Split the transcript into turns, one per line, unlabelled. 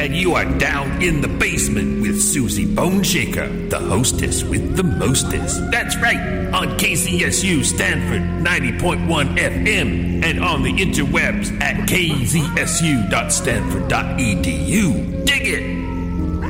and you are down in the basement with Susie Boneshaker, the hostess with the mostest. That's right, on KZSU Stanford 90.1 FM and on the interwebs at kzsu.stanford.edu. Dig it!